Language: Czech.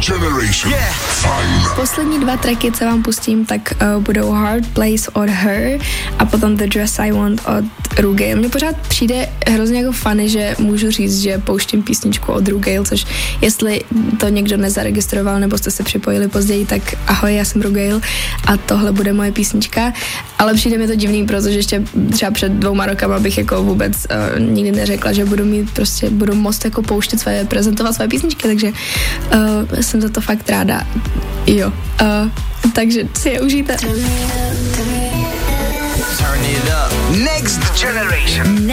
Generation. Yeah. Fajn. Poslední 2 tracky, co vám pustím, tak budou Hard Place od Her a potom The Dress I Want od Rugail. Mně pořád přijde hrozně jako funny, že můžu říct, že pouštím písničku od Rugail, což jestli to někdo nezaregistroval nebo jste se připojili později, tak ahoj, já jsem Rugail a tohle bude moje písnička, ale přijde mi to divný, protože ještě třeba před 2 rokama bych jako vůbec nikdy neřekla, že budu moct jako pouštět prezentovat své písničky, takže jsem za to fakt ráda. Jo. Takže si je užijte. Turn it up. Next Generation.